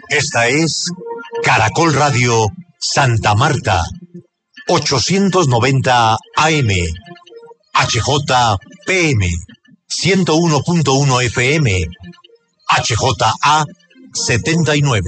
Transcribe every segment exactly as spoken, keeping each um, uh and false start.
Esta es Caracol Radio Santa Marta, ochocientos noventa A M, H J P M, ciento uno punto uno F M, H J A setenta y nueve.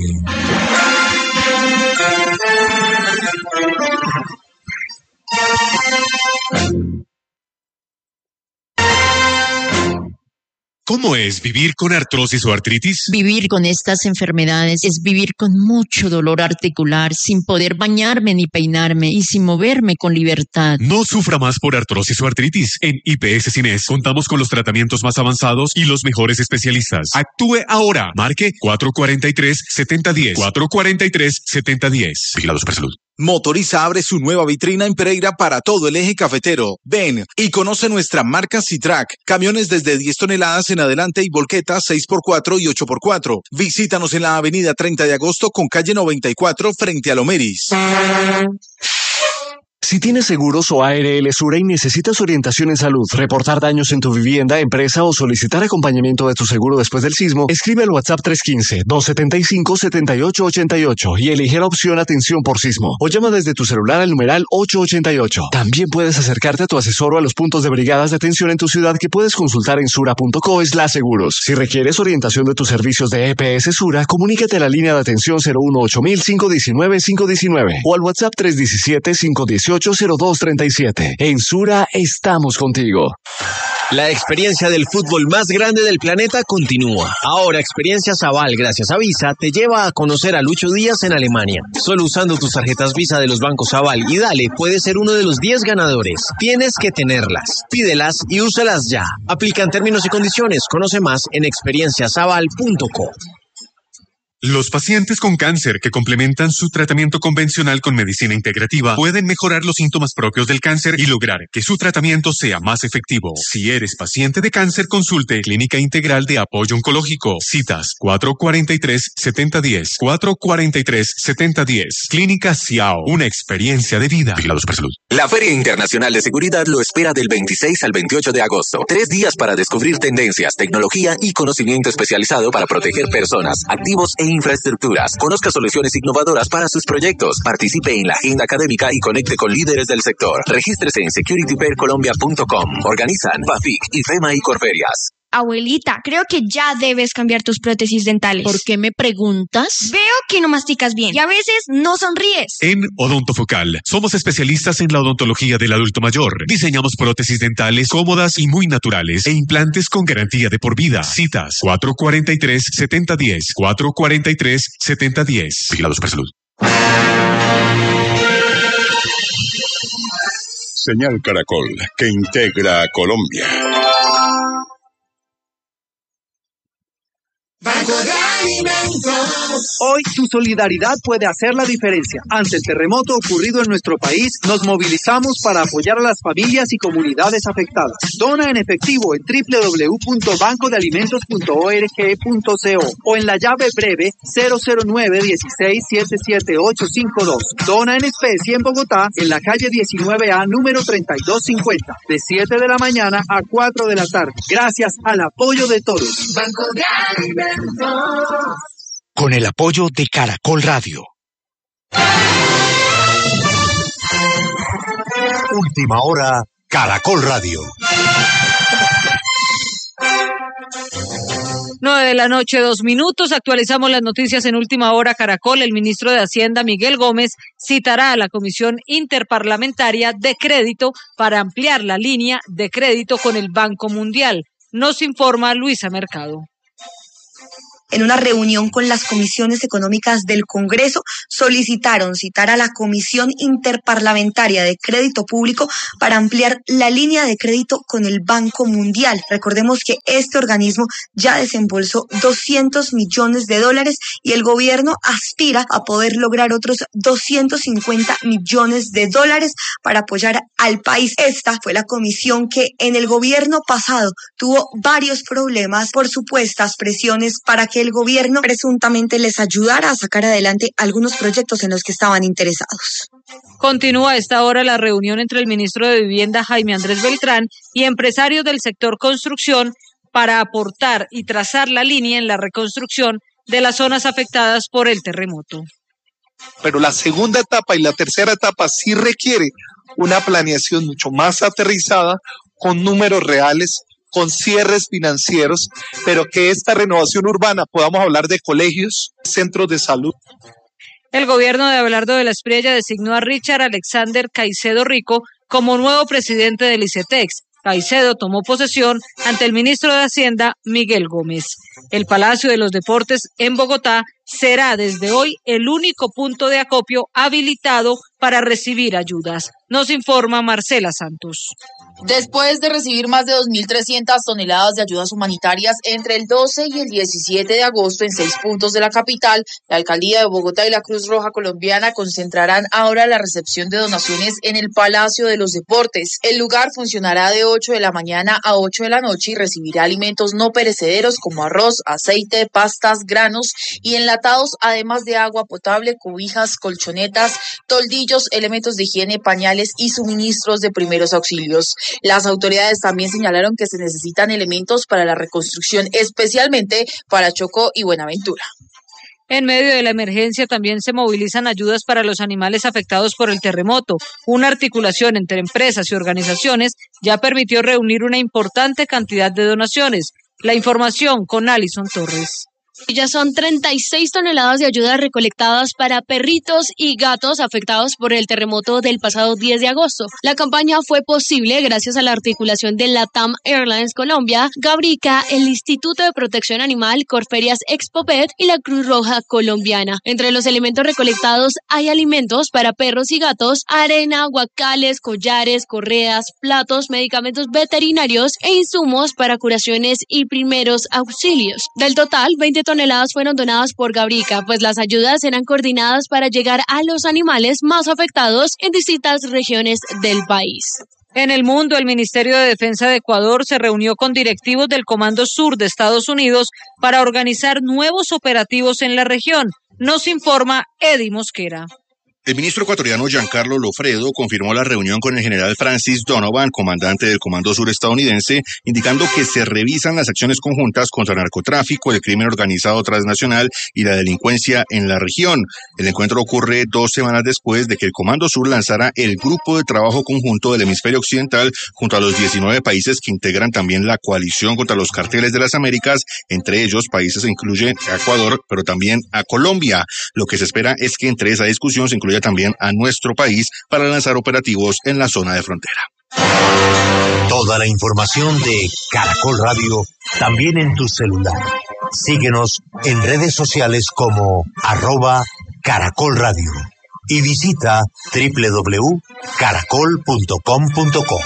¿Cómo es vivir con artrosis o artritis? Vivir con estas enfermedades es vivir con mucho dolor articular, sin poder bañarme ni peinarme y sin moverme con libertad. No sufra más por artrosis o artritis. En I P S Cines contamos con los tratamientos más avanzados y los mejores especialistas. Actúe ahora. Marque cuatro cuatro tres, siete cero uno cero. cuatro cuatro tres, siete cero uno cero. Vigilado Supersalud. Motoriza abre su nueva vitrina en Pereira para todo el eje cafetero. Ven y conoce nuestra marca C-Track. Camiones desde diez toneladas en adelante y volquetas seis por cuatro y ocho por cuatro. Visítanos en la avenida treinta de agosto con calle noventa y cuatro frente a Lomeris. Si tienes seguros o A R L Sura y necesitas orientación en salud, reportar daños en tu vivienda, empresa o solicitar acompañamiento de tu seguro después del sismo, escribe al WhatsApp tres uno cinco, dos siete cinco, siete ocho ocho ocho y elige la opción Atención por Sismo o llama desde tu celular al numeral ocho ocho ocho. También puedes acercarte a tu asesor o a los puntos de brigadas de atención en tu ciudad que puedes consultar en sura punto co slash seguros. Si requieres orientación de tus servicios de E P S Sura, comunícate a la línea de atención cero uno ocho mil, cinco uno nueve, cinco uno nueve o al WhatsApp tres uno siete, cinco uno ocho, cero dos tres siete. En Sura estamos contigo. La experiencia del fútbol más grande del planeta continúa. Ahora Experiencias Aval, gracias a Visa, te lleva a conocer a Lucho Díaz en Alemania. Solo usando tus tarjetas Visa de los bancos Aval y Dale puedes ser uno de los diez ganadores. Tienes que tenerlas. Pídelas y úsalas ya. Aplican términos y condiciones. Conoce más en experiencias aval punto co. Los pacientes con cáncer que complementan su tratamiento convencional con medicina integrativa pueden mejorar los síntomas propios del cáncer y lograr que su tratamiento sea más efectivo. Si eres paciente de cáncer, consulte Clínica Integral de Apoyo Oncológico. Citas cuatro cuatro tres, siete cero uno cero, cuatro cuatro tres, siete cero uno cero. Clínica Ciao, una experiencia de vida. Vigilado Supersalud. La Feria Internacional de Seguridad lo espera del veintiséis al veintiocho de agosto. Tres días para descubrir tendencias, tecnología y conocimiento especializado para proteger personas, activos e infraestructuras. Conozca soluciones innovadoras para sus proyectos. Participe en la agenda académica y conecte con líderes del sector. Regístrese en security pair colombia punto com. Organizan PAFIC, IFEMA y Corferias. Abuelita, creo que ya debes cambiar tus prótesis dentales. ¿Por qué me preguntas? Veo que no masticas bien y a veces no sonríes. En Odontofocal, somos especialistas en la odontología del adulto mayor. Diseñamos prótesis dentales cómodas y muy naturales e implantes con garantía de por vida. Citas cuatro cuatro tres, siete cero uno cero, cuatro cuatro tres, siete cero uno cero. Vigilado Supersalud. Señal Caracol, que integra a Colombia. Banco de Alimentos. Hoy tu solidaridad puede hacer la diferencia. Ante el terremoto ocurrido en nuestro país, nos movilizamos para apoyar a las familias y comunidades afectadas. Dona en efectivo en doble u doble u doble u punto banco de alimentos punto org punto co o en la llave breve cero cero nueve, dieciséis, setenta y siete, ochocientos cincuenta y dos. Dona en especie en Bogotá, en la calle diecinueve A, número treinta y dos cincuenta, de siete de la mañana a cuatro de la tarde. Gracias al apoyo de todos. Banco de Alimentos. Con el apoyo de Caracol Radio. Última hora, Caracol Radio. Nueve de la noche, dos minutos. Actualizamos las noticias en Última Hora Caracol. El ministro de Hacienda, Miguel Gómez, citará a la Comisión Interparlamentaria de Crédito para ampliar la línea de crédito con el Banco Mundial. Nos informa Luisa Mercado. En una reunión con las comisiones económicas del Congreso, solicitaron citar a la Comisión Interparlamentaria de Crédito Público para ampliar la línea de crédito con el Banco Mundial. Recordemos que este organismo ya desembolsó doscientos millones de dólares y el gobierno aspira a poder lograr otros doscientos cincuenta millones de dólares para apoyar al país. Esta fue la comisión que en el gobierno pasado tuvo varios problemas por supuestas presiones para que el gobierno presuntamente les ayudara a sacar adelante algunos proyectos en los que estaban interesados. Continúa a esta hora la reunión entre el ministro de Vivienda, Jaime Andrés Beltrán, y empresarios del sector construcción para aportar y trazar la línea en la reconstrucción de las zonas afectadas por el terremoto. Pero la segunda etapa y la tercera etapa sí requiere una planeación mucho más aterrizada, con números reales, con cierres financieros, pero que esta renovación urbana podamos hablar de colegios, centros de salud. El gobierno de Abelardo de la Espriella designó a Richard Alexander Caicedo Rico como nuevo presidente del ICETEX. Caicedo tomó posesión ante el ministro de Hacienda, Miguel Gómez. El Palacio de los Deportes en Bogotá será desde hoy el único punto de acopio habilitado para recibir ayudas. Nos informa Marcela Santos. Después de recibir más de dos mil trescientas toneladas de ayudas humanitarias entre el doce y el diecisiete de agosto en seis puntos de la capital, la Alcaldía de Bogotá y la Cruz Roja Colombiana concentrarán ahora la recepción de donaciones en el Palacio de los Deportes. El lugar funcionará de ocho de la mañana a ocho de la noche y recibirá alimentos no perecederos como arroz, aceite, pastas, granos y enlatados, además de agua potable, cobijas, colchonetas, toldillos, elementos de higiene, pañales y suministros de primeros auxilios. Las autoridades también señalaron que se necesitan elementos para la reconstrucción, especialmente para Chocó y Buenaventura. En medio de la emergencia también se movilizan ayudas para los animales afectados por el terremoto. Una articulación entre empresas y organizaciones ya permitió reunir una importante cantidad de donaciones. La información con Alison Torres. Ya son treinta y seis toneladas de ayuda recolectadas para perritos y gatos afectados por el terremoto del pasado diez de agosto. La campaña fue posible gracias a la articulación de LATAM Airlines Colombia, Gabrica, el Instituto de Protección Animal, Corferias Expopet y la Cruz Roja Colombiana. Entre los elementos recolectados hay alimentos para perros y gatos, arena, guacales, collares, correas, platos, medicamentos veterinarios e insumos para curaciones y primeros auxilios. Del total, veinte toneladas fueron donadas por Gabrica, pues las ayudas eran coordinadas para llegar a los animales más afectados en distintas regiones del país. En el mundo, el Ministerio de Defensa de Ecuador se reunió con directivos del Comando Sur de Estados Unidos para organizar nuevos operativos en la región. Nos informa Eddie Mosquera. El ministro ecuatoriano Giancarlo Lofredo confirmó la reunión con el general Francis Donovan, comandante del Comando Sur estadounidense, indicando que se revisan las acciones conjuntas contra el narcotráfico, el crimen organizado transnacional y la delincuencia en la región. El encuentro ocurre dos semanas después de que el Comando Sur lanzara el Grupo de Trabajo Conjunto del Hemisferio Occidental junto a los diecinueve países que integran también la coalición contra los carteles de las Américas. Entre ellos, países incluyen a Ecuador, pero también a Colombia. Lo que se espera es que entre esa discusión se incluya también a nuestro país para lanzar operativos en la zona de frontera. Toda la información de Caracol Radio también en tu celular. Síguenos en redes sociales como arroba Caracol Radio y visita doble u doble u doble u punto caracol punto com punto co.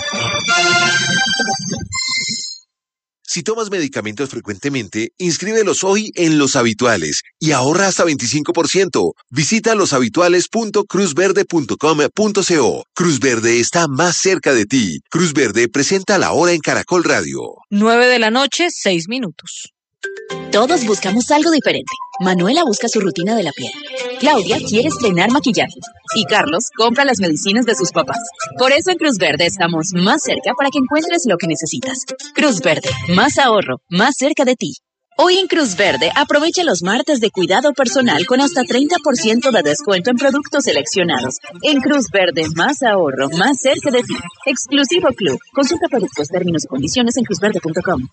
Si tomas medicamentos frecuentemente, inscríbelos hoy en Los Habituales y ahorra hasta veinticinco por ciento. Visita los habituales punto cruz verde punto com punto co. Cruz Verde está más cerca de ti. Cruz Verde presenta la hora en Caracol Radio. nueve de la noche, seis minutos. Todos buscamos algo diferente. Manuela busca su rutina de la piel. Claudia quiere estrenar maquillaje. Y Carlos compra las medicinas de sus papás. Por eso en Cruz Verde estamos más cerca para que encuentres lo que necesitas. Cruz Verde, más ahorro, más cerca de ti. Hoy en Cruz Verde aprovecha los martes de cuidado personal con hasta treinta por ciento de descuento en productos seleccionados. En Cruz Verde, más ahorro, más cerca de ti. Exclusivo Club. Consulta productos, términos y condiciones en cruz verde punto com.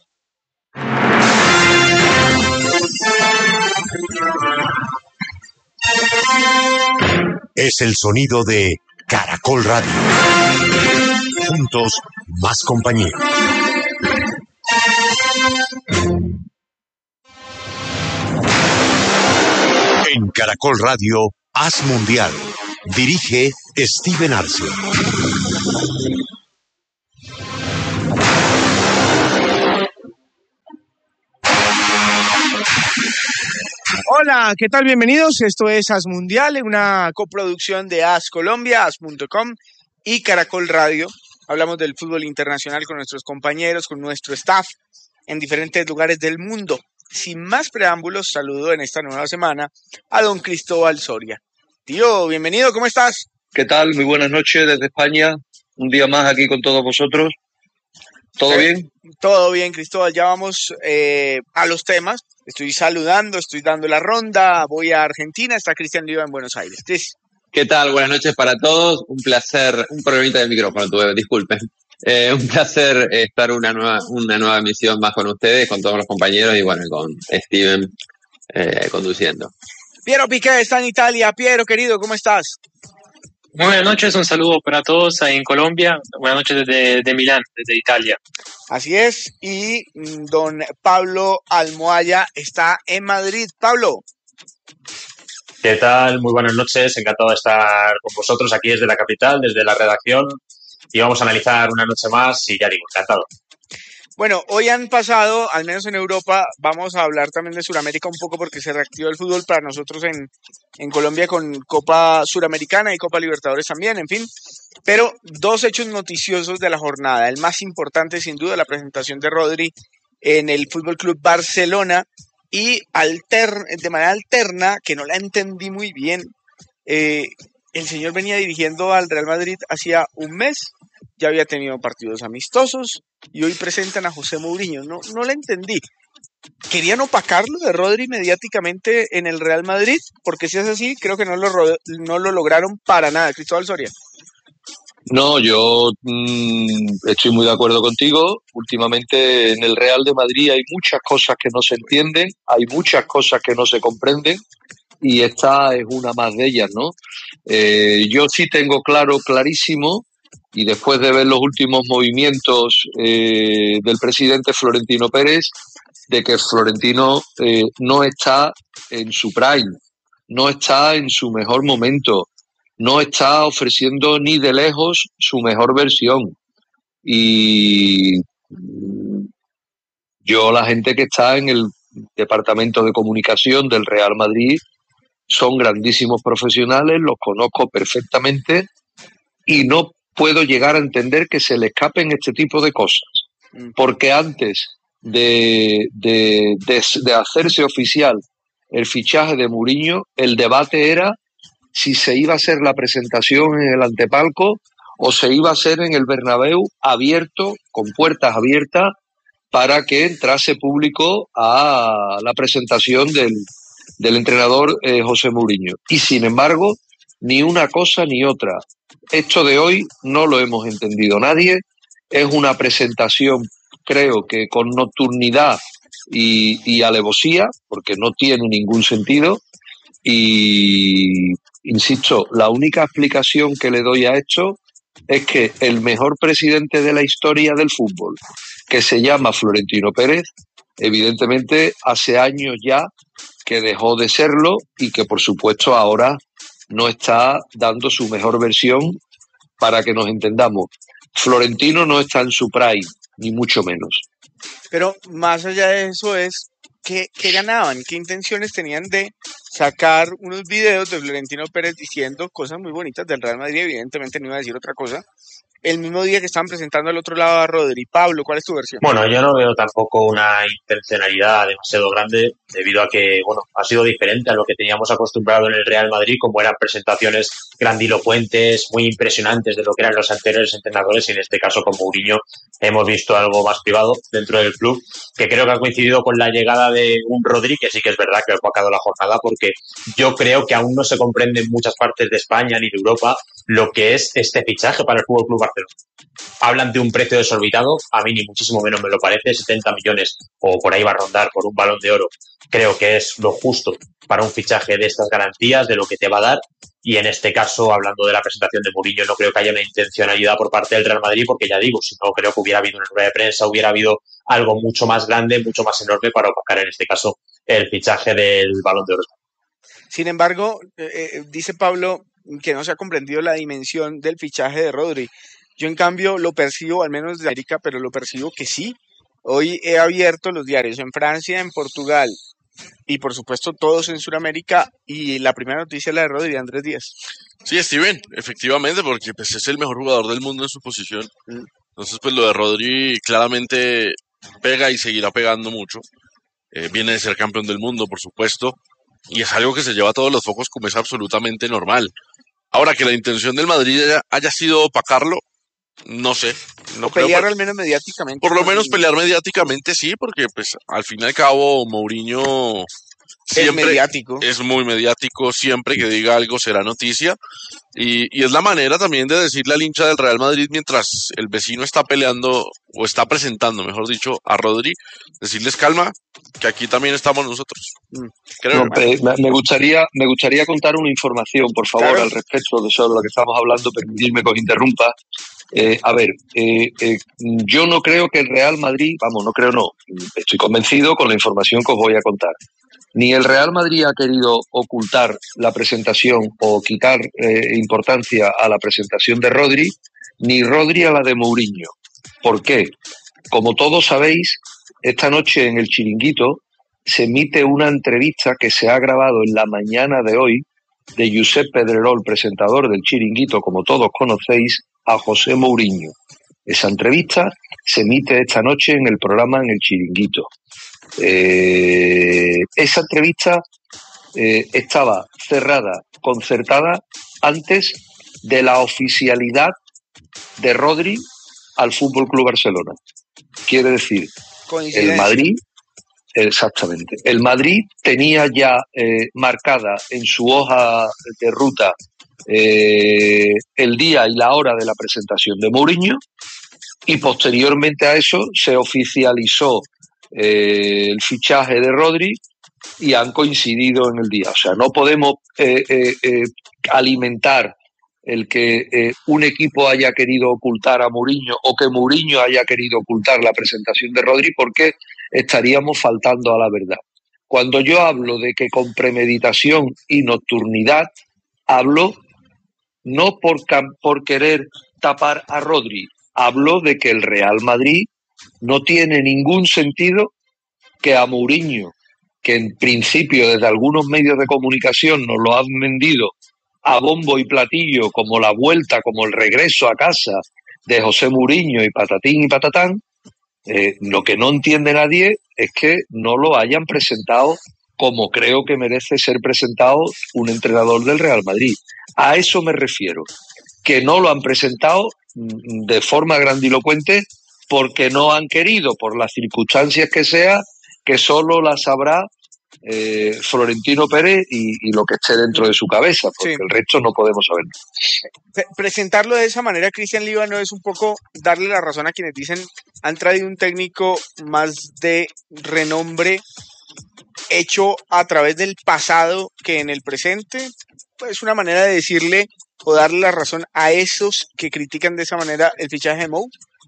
Es el sonido de Caracol Radio. Juntos, más compañía. En Caracol Radio, Haz Mundial. Dirige Steven Arce. Hola, ¿qué tal? Bienvenidos. Esto es Haz Mundial, una coproducción de Haz Colombia, haz punto com y Caracol Radio. Hablamos del fútbol internacional con nuestros compañeros, con nuestro staff en diferentes lugares del mundo. Sin más preámbulos, saludo en esta nueva semana a don Cristóbal Soria. Tío, bienvenido, ¿cómo estás? ¿Qué tal? Muy buenas noches desde España. Un día más aquí con todos vosotros. ¿Todo eh, bien? Todo bien, Cristóbal. Ya vamos eh, a los temas. estoy saludando, estoy dando la ronda, voy a Argentina, está Cristian Liva en Buenos Aires. Cris. ¿Qué tal? Buenas noches para todos. Un placer, un problemita de micrófono tuve, disculpen. Eh, un placer estar una nueva, una nueva emisión más con ustedes, con todos los compañeros y bueno, con Steven eh, conduciendo. Piero Piqué está en Italia. Piero, querido, ¿cómo estás? Muy buenas noches, un saludo para todos ahí en Colombia. Buenas noches desde de Milán, desde Italia. Así es, y don Pablo Almohaya está en Madrid. Pablo. ¿Qué tal? Muy buenas noches, encantado de estar con vosotros aquí desde la capital, desde la redacción, y vamos a analizar una noche más y ya digo, encantado. Bueno, hoy han pasado, al menos en Europa, vamos a hablar también de Sudamérica un poco porque se reactivó el fútbol para nosotros en, en Colombia con Copa Suramericana y Copa Libertadores también, en fin. Pero dos hechos noticiosos de la jornada. El más importante, sin duda, la presentación de Rodri en el Fútbol Club Barcelona y alter, de manera alterna, que no la entendí muy bien, eh, el señor venía dirigiendo al Real Madrid hacía un mes, ya había tenido partidos amistosos y hoy presentan a José Mourinho. No, no la entendí. ¿Querían opacarlo de Rodri mediáticamente en el Real Madrid? Porque si es así, creo que no lo, no lo lograron para nada. Cristóbal Soria. No, yo mmm, estoy muy de acuerdo contigo. Últimamente en el Real de Madrid hay muchas cosas que no se entienden, hay muchas cosas que no se comprenden y esta es una más de ellas, ¿no? Eh, yo sí tengo claro, clarísimo, y después de ver los últimos movimientos eh, del presidente Florentino Pérez, de que Florentino eh, no está en su prime, no está en su mejor momento, no está ofreciendo ni de lejos su mejor versión. Y yo, la gente que está en el departamento de comunicación del Real Madrid, son grandísimos profesionales, los conozco perfectamente y no puedo llegar a entender que se le escapen este tipo de cosas. Porque antes de, de, de, de hacerse oficial el fichaje de Mourinho, el debate era si se iba a hacer la presentación en el antepalco o se iba a hacer en el Bernabéu abierto, con puertas abiertas, para que entrase público a la presentación del, del entrenador eh, José Mourinho. Y sin embargo, ni una cosa ni otra. Esto de hoy no lo hemos entendido nadie. Es una presentación, creo que con nocturnidad y, y alevosía, porque no tiene ningún sentido. Y, insisto, la única explicación que le doy a esto es que el mejor presidente de la historia del fútbol, que se llama Florentino Pérez, evidentemente hace años ya que dejó de serlo y que por supuesto ahora no está dando su mejor versión. Para que nos entendamos, Florentino no está en su prime, ni mucho menos. Pero más allá de eso es, ¿qué, qué ganaban? ¿Qué intenciones tenían de sacar unos videos de Florentino Pérez diciendo cosas muy bonitas del Real Madrid? Evidentemente no iba a decir otra cosa. El mismo día que estaban presentando al otro lado a Rodri. Pablo, ¿cuál es tu versión? Bueno, yo no veo tampoco una intencionalidad demasiado grande, debido a que, bueno, ha sido diferente a lo que teníamos acostumbrado en el Real Madrid, como eran presentaciones grandilocuentes, muy impresionantes de lo que eran los anteriores entrenadores, y en este caso con Mourinho hemos visto algo más privado dentro del club, que creo que ha coincidido con la llegada de un Rodri, que sí que es verdad que ha opacado la jornada, porque yo creo que aún no se comprende en muchas partes de España ni de Europa lo que es este fichaje para el Fútbol Club Barcelona. Hablan de un precio desorbitado, a mí ni muchísimo menos me lo parece, setenta millones o por ahí va a rondar por un Balón de Oro. Creo que es lo justo para un fichaje de estas garantías, de lo que te va a dar, y en este caso, hablando de la presentación de Mourinho, no creo que haya una intencionalidad por parte del Real Madrid, porque ya digo, si no, creo que hubiera habido una rueda de prensa, hubiera habido algo mucho más grande, mucho más enorme para opacar en este caso el fichaje del Balón de Oro. Sin embargo, eh, dice Pablo que no se ha comprendido la dimensión del fichaje de Rodri. Yo, en cambio, lo percibo, al menos de América, pero lo percibo que sí. Hoy he abierto los diarios en Francia, en Portugal y, por supuesto, todos en Sudamérica. Y la primera noticia es la de Rodri, Andrés Díaz. Sí, Steven, efectivamente, porque pues, es el mejor jugador del mundo en su posición. Entonces, pues lo de Rodri claramente pega y seguirá pegando mucho. Eh, viene de ser campeón del mundo, por supuesto. Y es algo que se lleva a todos los focos como es absolutamente normal. Ahora, que la intención del Madrid haya, haya sido opacarlo, no sé, No o pelear creo, al menos mediáticamente. por lo con- menos pelear mediáticamente sí, porque pues al fin y al cabo Mourinho siempre mediático. es muy mediático, siempre que diga algo será noticia. Y, y es la manera también de decirle al hincha del Real Madrid mientras el vecino está peleando o está presentando, mejor dicho, a Rodri, decirles calma, que aquí también estamos nosotros. Creo. No, eh, me me gustaría, me gustaría contar una información, por favor, Claro. al respecto de sobre lo que estamos hablando, permitirme que os interrumpa. Eh, a ver, eh, eh, yo no creo que el Real Madrid, vamos, no creo no, estoy convencido con la información que os voy a contar. Ni el Real Madrid ha querido ocultar la presentación o quitar eh, importancia a la presentación de Rodri, ni Rodri a la de Mourinho. ¿Por qué? Como todos sabéis, esta noche en el Chiringuito se emite una entrevista que se ha grabado en la mañana de hoy de Josep Pedrerol, presentador del Chiringuito, como todos conocéis, a José Mourinho. Esa entrevista se emite esta noche en el programa En el Chiringuito. Eh, esa entrevista eh, estaba cerrada, concertada, antes de la oficialidad de Rodri al Fútbol Club Barcelona. Quiere decir, el Coincidencia. Madrid, exactamente, el Madrid tenía ya eh, marcada en su hoja de ruta eh, el día y la hora de la presentación de Mourinho, y posteriormente a eso se oficializó eh, el fichaje de Rodri y han coincidido en el día. O sea, no podemos eh, eh, eh, alimentar el que eh, un equipo haya querido ocultar a Mourinho o que Mourinho haya querido ocultar la presentación de Rodri, porque estaríamos faltando a la verdad. Cuando yo hablo de que con premeditación y nocturnidad, hablo no por, cam- por querer tapar a Rodri, hablo de que el Real Madrid no tiene ningún sentido que a Mourinho, que en principio desde algunos medios de comunicación nos lo han vendido a bombo y platillo como la vuelta, como el regreso a casa de José Mourinho y patatín y patatán, eh, lo que no entiende nadie es que no lo hayan presentado como creo que merece ser presentado un entrenador del Real Madrid. A eso me refiero, que no lo han presentado mm, de forma grandilocuente porque no han querido, por las circunstancias que sea, que solo las sabrá eh, Florentino Pérez y, y lo que esté dentro de su cabeza, porque Sí. el resto no podemos saberlo. Pre- presentarlo de esa manera, Cristian Líbano, es un poco darle la razón a quienes dicen han traído un técnico más de renombre hecho a través del pasado que en el presente. Pues una manera de decirle o darle la razón a esos que critican de esa manera el fichaje de Mou.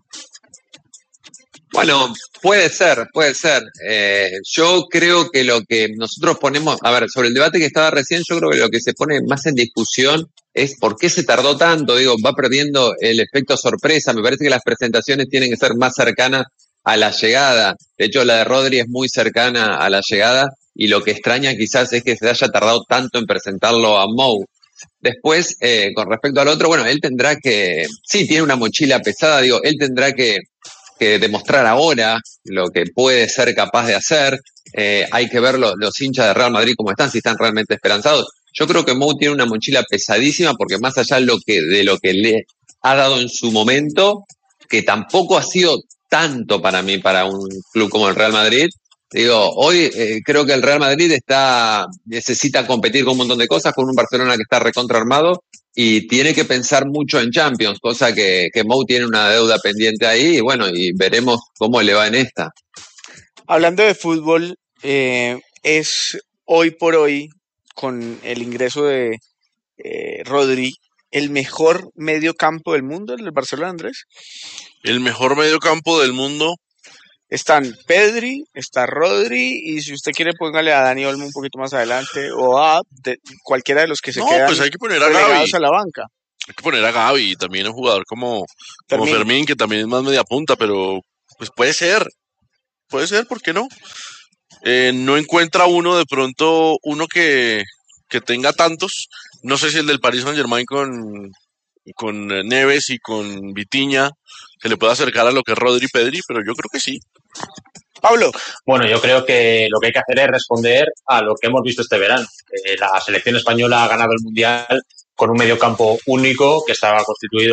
Bueno, puede ser, puede ser. Eh, yo creo que lo que nosotros ponemos, a ver, sobre el debate que estaba recién, yo creo que lo que se pone más en discusión es por qué se tardó tanto. Digo, va perdiendo el efecto sorpresa. Me parece que las presentaciones tienen que ser más cercanas a la llegada. De hecho, la de Rodri es muy cercana a la llegada y lo que extraña quizás es que se haya tardado tanto en presentarlo a Mou. Después, eh, con respecto al otro, bueno, él tendrá que, sí, tiene una mochila pesada, digo, él tendrá que que demostrar ahora lo que puede ser capaz de hacer. Eh, hay que ver lo, los hinchas de Real Madrid cómo están, si están realmente esperanzados. Yo creo que Mou tiene una mochila pesadísima porque más allá de lo que, de lo que le ha dado en su momento, que tampoco ha sido tanto para mí, para un club como el Real Madrid, digo, hoy eh, creo que el Real Madrid está necesita competir con un montón de cosas, con un Barcelona que está recontra armado, y tiene que pensar mucho en Champions, cosa que, que Mou tiene una deuda pendiente ahí, y bueno, y veremos cómo le va en esta. Hablando de fútbol, eh, es hoy por hoy, con el ingreso de eh, Rodri, el mejor medio campo del mundo, el del Barcelona, Andrés. El mejor mediocampo del mundo. Están Pedri, está Rodri, y si usted quiere póngale a Dani Olmo un poquito más adelante, o a de, cualquiera de los que se No, quedan pues hay que poner a relegados Gavi. a la banca. Hay que poner a Gavi y también un jugador como, como Fermín. Fermín, que también es más media punta, pero pues puede ser. Puede ser, ¿por qué no? Eh, no encuentra uno de pronto, uno que, que tenga tantos. No sé si el del Paris Saint-Germain con, con Neves y con Vitinha se le puede acercar a lo que es Rodri y Pedri, pero yo creo que sí. Pablo. Bueno, yo creo que lo que hay que hacer es responder a lo que hemos visto este verano. Eh, la selección española ha ganado el Mundial con un mediocampo único que estaba constituido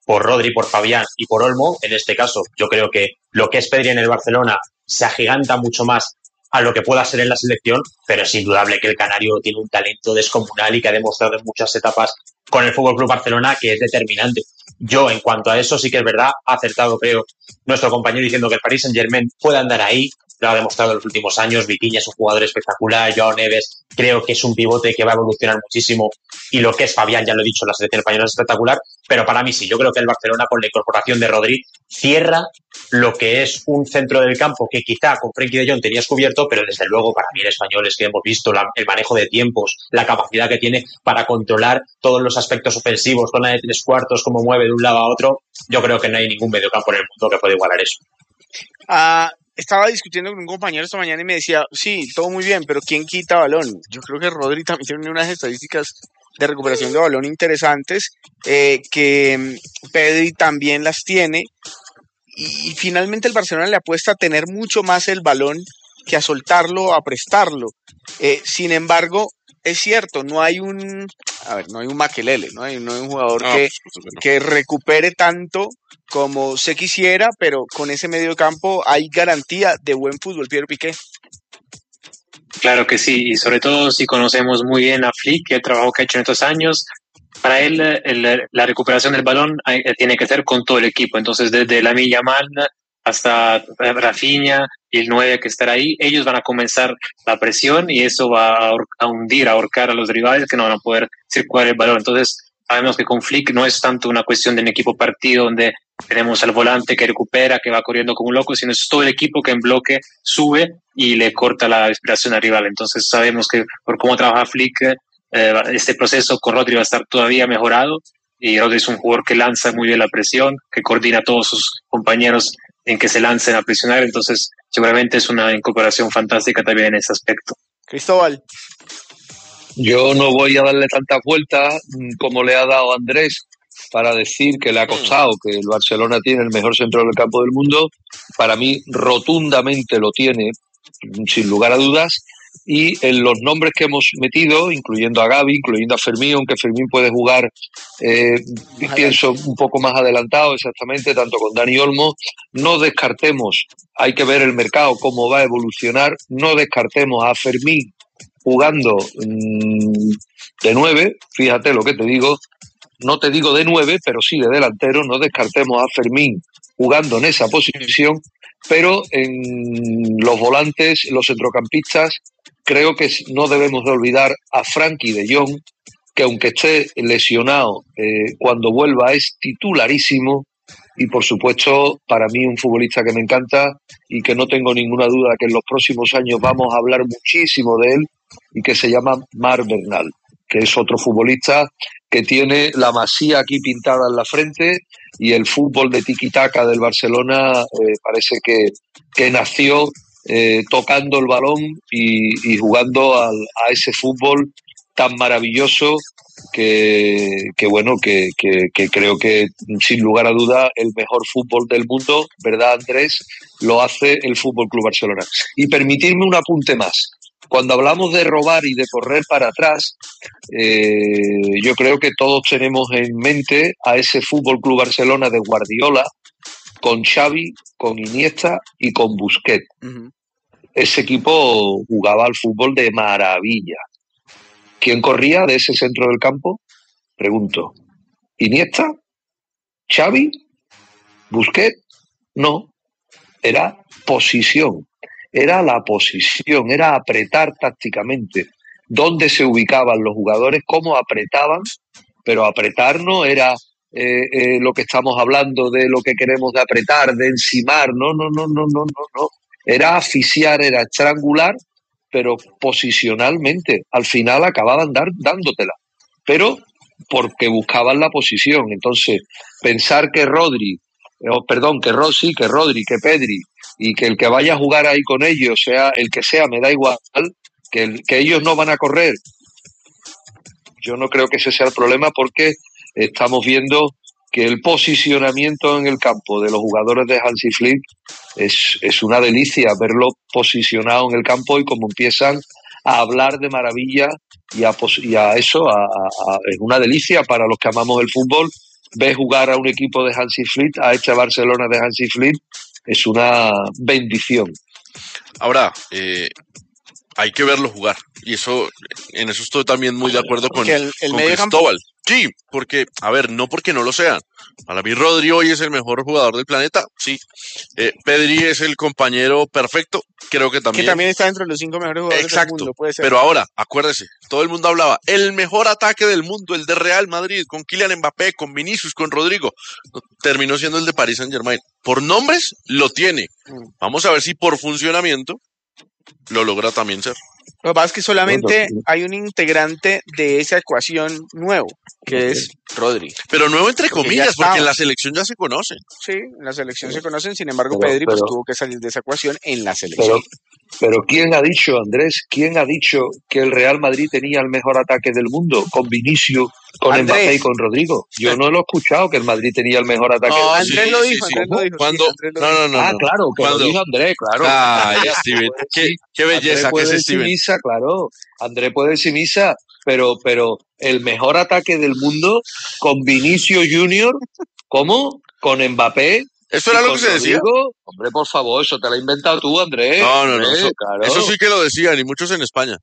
por Rodri, por Fabián y por Olmo. En este caso, yo creo que lo que es Pedri en el Barcelona se agiganta mucho más a lo que pueda ser en la selección, pero es indudable que el canario tiene un talento descomunal y que ha demostrado en muchas etapas con el F C Barcelona que es determinante. Yo, en cuanto a eso, sí que es verdad, ha acertado, creo, nuestro compañero diciendo que el Paris Saint-Germain puede andar ahí, lo ha demostrado en los últimos años. Vitinha es un jugador espectacular, Joao Neves creo que es un pivote que va a evolucionar muchísimo, y lo que es Fabián, ya lo he dicho, la selección española es espectacular, pero para mí sí, yo creo que el Barcelona con la incorporación de Rodri cierra lo que es un centro del campo que quizá con Frenkie de Jong tenías cubierto, pero desde luego para mí el español es que hemos visto la, el manejo de tiempos, la capacidad que tiene para controlar todos los aspectos ofensivos, con la de tres cuartos, cómo mueve de un lado a otro. Yo creo que no hay ningún mediocampo en el mundo que pueda igualar eso. Ah, estaba discutiendo con un compañero esta mañana y me decía, sí, todo muy bien, pero ¿quién quita balón? Yo creo que Rodri también tiene unas estadísticas de recuperación de balón interesantes, eh, que Pedri también las tiene, y, y finalmente el Barcelona le apuesta a tener mucho más el balón que a soltarlo, a prestarlo. Eh, sin embargo, es cierto, no hay un, a ver, no hay un Makelele, no hay, no hay un jugador No, que, pues, no. que recupere tanto como se quisiera, pero con ese medio campo hay garantía de buen fútbol. Pierre Piqué. Claro que sí, y sobre todo si conocemos muy bien a Flick y el trabajo que ha hecho en estos años. Para él, el, la recuperación del balón eh, tiene que ser con todo el equipo. Entonces, desde Lamine Yamal hasta Rafinha y el nueve que estará ahí, ellos van a comenzar la presión y eso va a, a hundir, a ahorcar a los rivales que no van a poder circular el balón. Entonces, sabemos que con Flick no es tanto una cuestión de un equipo partido donde tenemos al volante que recupera, que va corriendo como un loco, sino es todo el equipo que en bloque sube y le corta la inspiración al rival. Entonces, sabemos que por cómo trabaja Flick, eh, este proceso con Rodri va a estar todavía mejorado, y Rodri es un jugador que lanza muy bien la presión, que coordina a todos sus compañeros en que se lancen a presionar. Entonces seguramente es una incorporación fantástica también en ese aspecto. Cristóbal. Yo no voy a darle tantas vueltas como le ha dado Andrés para decir que le ha costado, que el Barcelona tiene el mejor centro del campo del mundo. Para mí rotundamente lo tiene, sin lugar a dudas. Y en los nombres que hemos metido, incluyendo a Gavi, incluyendo a Fermín, aunque Fermín puede jugar, eh, pienso, un poco más adelantado, exactamente, tanto con Dani Olmo, no descartemos, hay que ver el mercado, cómo va a evolucionar, no descartemos a Fermín jugando mmm, de nueve, fíjate lo que te digo, no te digo de nueve, pero sí de delantero, no descartemos a Fermín jugando en esa posición, pero en los volantes, los centrocampistas, creo que no debemos de olvidar a Frenkie de Jong, que aunque esté lesionado, eh, cuando vuelva es titularísimo, y por supuesto para mí un futbolista que me encanta y que no tengo ninguna duda que en los próximos años vamos a hablar muchísimo de él, y que se llama Marc Bernal, que es otro futbolista que tiene la Masía aquí pintada en la frente, y el fútbol de tiki-taka del Barcelona eh, parece que, que nació Eh, tocando el balón y, y jugando al, a ese fútbol tan maravilloso que, que bueno, que, que, que creo que sin lugar a duda el mejor fútbol del mundo, ¿verdad, Andrés? Lo hace el Fútbol Club Barcelona. Y permitirme un apunte más. Cuando hablamos de robar y de correr para atrás, eh, yo creo que todos tenemos en mente a ese Fútbol Club Barcelona de Guardiola, con Xavi, con Iniesta y con Busquets. Uh-huh. Ese equipo jugaba al fútbol de maravilla. ¿Quién corría de ese centro del campo? Pregunto. ¿Iniesta? ¿Xavi? ¿Busquets? No. Era posición. Era la posición. Era apretar tácticamente. ¿Dónde se ubicaban los jugadores? ¿Cómo apretaban? Pero apretar no era... Eh, eh, lo que estamos hablando de lo que queremos de apretar, de encimar, no, no, no, no, no, no, no. Era asfixiar, era estrangular, pero posicionalmente. Al final acababan dar, dándotela, pero porque buscaban la posición. Entonces, pensar que Rodri, oh, perdón, que Rossi, que Rodri, que Pedri, y que el que vaya a jugar ahí con ellos, sea el que sea, me da igual, que, el, que ellos no van a correr. Yo no creo que ese sea el problema, porque estamos viendo que el posicionamiento en el campo de los jugadores de Hansi Flick es, es una delicia, verlo posicionado en el campo y cómo empiezan a hablar de maravilla y a, y a eso, a, a, a, es una delicia para los que amamos el fútbol, ves jugar a un equipo de Hansi Flick, a este Barcelona de Hansi Flick, es una bendición. Ahora, eh, hay que verlo jugar. Y eso, en eso estoy también muy de acuerdo con, el, el con medio Cristóbal. Sí, porque, a ver, no porque no lo sean. Para mí Rodri hoy es el mejor jugador del planeta, sí. Eh, Pedri es el compañero perfecto, creo que también. Que también está entre los cinco mejores jugadores Exacto, del mundo, puede ser. Pero ahora, acuérdese, todo el mundo hablaba, el mejor ataque del mundo, el de Real Madrid, con Kylian Mbappé, con Vinicius, con Rodrigo. Terminó siendo el de Paris Saint-Germain. Por nombres, lo tiene. Vamos a ver si por funcionamiento lo logra también ser. Lo que pasa es que solamente hay un integrante de esa ecuación nuevo, que es Rodri. Pero nuevo entre Porque comillas, ya porque estaba. en la selección ya se conocen. Sí, en la selección se conocen, sin embargo, Pero- Pedri pues, pero- tuvo que salir de esa ecuación en la selección. Pero, pero ¿quién ha dicho, Andrés, quién ha dicho que el Real Madrid tenía el mejor ataque del mundo? Con Vinicius, con Andrés. Mbappé y con Rodrigo. Yo no lo he escuchado que el Madrid tenía el mejor ataque No, del sí, mundo. Andrés lo sí, dijo, sí. Andrés lo dijo. ¿Cuándo? sí, Andrés lo No, dijo. no, no. Ah, no. claro, que ¿Cuándo? lo dijo Andrés, claro. Ay, Andrés Steven, puede qué, decir- qué belleza Andrés que puede es decir Steven. misa, claro. Andrés puede decir misa, pero, pero el mejor ataque del mundo con Vinicius Junior, ¿cómo? Con Mbappé. ¿Eso y era lo con que se decía? Rodrigo. Hombre, por favor, eso te lo has inventado tú, Andrés. No, no, no. Hombre, Eso, claro. eso sí que lo decían, y muchos en España.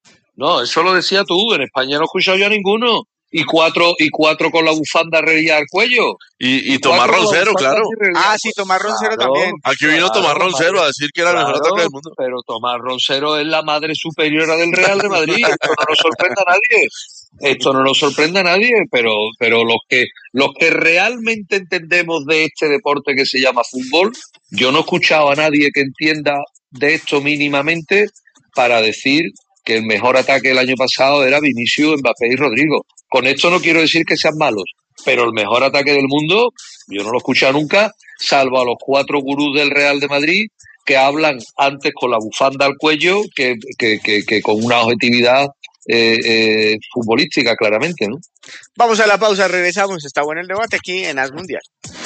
No, eso lo decía tú. En España no he escuchado yo a ninguno. Y cuatro, y cuatro con la bufanda reía al cuello. Y, y cuatro Tomás con la Roncero, bufanda claro. así reía Ah, al sí, cuello. Tomás Roncero Claro, también. Aquí vino claro, Tomás Roncero madre. a decir que era el mejor Claro, ataque del mundo. pero Tomás Roncero es la madre superiora del Real de Madrid. Esto no nos sorprende a nadie. Esto no nos sorprende a nadie, pero, pero los que, los que realmente entendemos de este deporte que se llama fútbol, yo no he escuchado a nadie que entienda de esto mínimamente para decir que el mejor ataque del año pasado era Vinicius, Mbappé y Rodrigo. Con esto no quiero decir que sean malos, pero el mejor ataque del mundo, yo no lo he escuchado nunca, salvo a los cuatro gurús del Real de Madrid que hablan antes con la bufanda al cuello que, que, que, que con una objetividad eh, eh, futbolística, claramente, ¿no? Vamos a la pausa, regresamos. Está bueno el debate aquí en As Mundial.